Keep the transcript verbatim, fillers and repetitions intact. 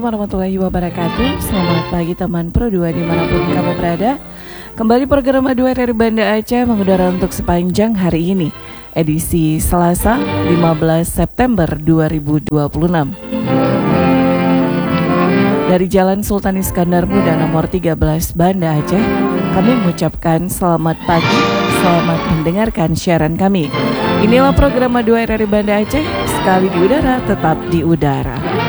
warahmatullahi wabarakatuh. Selamat pagi teman Pro dua dimanapun kamu berada. Kembali program A dua R R I Banda Aceh mengudara untuk sepanjang hari ini, edisi Selasa lima belas September dua ribu dua puluh enam. Dari Jalan Sultan Iskandar Muda nomor tiga belas Banda Aceh, kami mengucapkan selamat pagi, selamat mendengarkan siaran kami. Inilah program A dua R R I Banda Aceh, sekali di udara tetap di udara.